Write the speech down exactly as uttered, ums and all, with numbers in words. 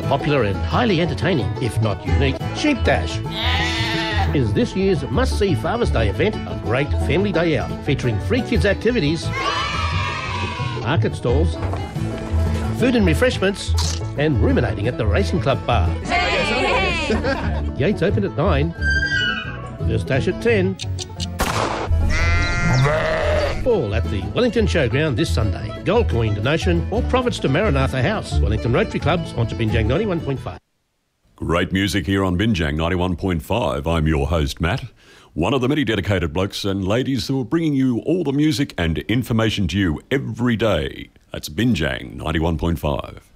popular and highly entertaining, if not unique, Sheep Dash is this year's must-see Father's Day event, a great family day out featuring free kids activities, market stalls, food and refreshments, and ruminating at the Racing Club bar. Hey! Gates open at nine. First dash at ten. All at the Wellington Showground this Sunday. Gold coin donation or profits to Maranatha House. Wellington Rotary Club, sponsor Binjang ninety-one point five. Great music here on Binjang ninety-one point five. I'm your host, Matt, one of the many dedicated blokes and ladies who are bringing you all the music and information to you every day. That's Binjang ninety-one point five.